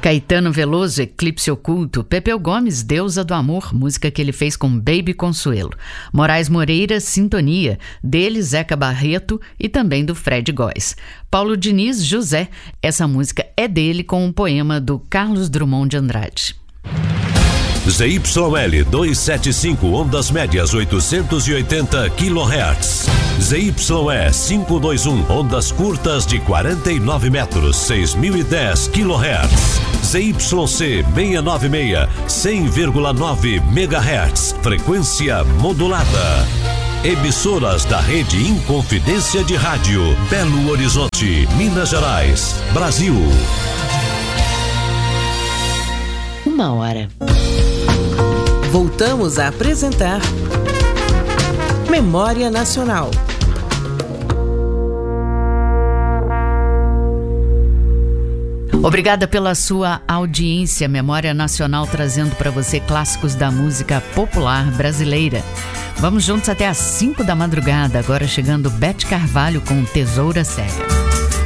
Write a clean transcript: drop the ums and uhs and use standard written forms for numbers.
Caetano Veloso, Eclipse Oculto. Pepeu Gomes, Deusa do Amor, música que ele fez com Baby Consuelo. Moraes Moreira, Sintonia, dele Zeca Barreto e também do Fred Góes. Paulo Diniz, José, essa música é dele com um poema do Carlos Drummond de Andrade. ZYL 275, ondas médias 880 kHz. ZYE 521, ondas curtas de 49 metros, 6010 kHz. ZYC 696, 100,9 MHz, frequência modulada. Emissoras da Rede Inconfidência de Rádio, Belo Horizonte, Minas Gerais, Brasil. 1h. Voltamos a apresentar Memória Nacional. Obrigada pela sua audiência. Memória Nacional trazendo para você clássicos da música popular brasileira. Vamos juntos até às 5 da madrugada. Agora chegando Beth Carvalho com Tesoura Cega.